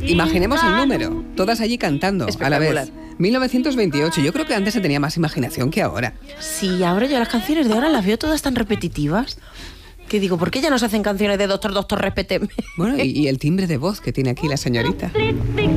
Imaginemos el número, todas allí cantando a la vez. 1928, yo creo que antes se tenía más imaginación que ahora. Sí, ahora yo las canciones de ahora las veo todas tan repetitivas que digo, ¿por qué ya no se hacen canciones de doctor, respéteme? Bueno, y el timbre de voz que tiene aquí la señorita.